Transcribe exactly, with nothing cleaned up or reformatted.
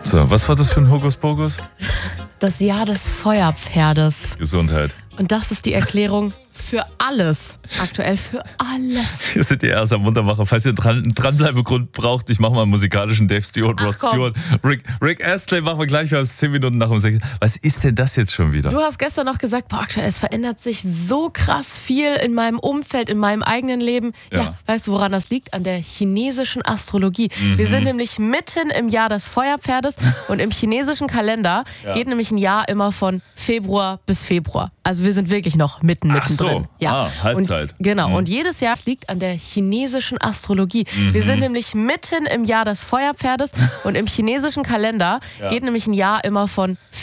So, was war das für ein Hokuspokus? Das Jahr des Feuerpferdes. Gesundheit. Und das ist die Erklärung für alles. Aktuell für alles. Wir sind die erst am Muntermacher. Falls ihr dran, dranbleibegrund braucht, ich mache mal einen musikalischen Dave Stewart, Rod Ach, Stewart. Rick, Rick Astley machen wir gleich, wir haben es zehn Minuten nach um sechs. Was ist denn das jetzt schon wieder? Du hast gestern noch gesagt, boah, aktuell, es verändert sich so krass viel in meinem Umfeld, in meinem eigenen Leben. Ja, Ja. weißt du, woran das liegt? An der chinesischen Astrologie. Mhm. Wir sind nämlich mitten im Jahr des Feuerpferdes und im chinesischen Kalender Ja. geht nämlich ein Jahr immer von Februar bis Februar. Also wir sind wirklich noch mitten, Ach so. mittendrin. Ja. Ah, Halbzeit. Und, genau. Mhm. Und jedes Jahr liegt an der chinesischen Astrologie. Wir sind nämlich mitten im Jahr des Feuerpferdes und im chinesischen Kalender Ja. geht nämlich ein Jahr immer von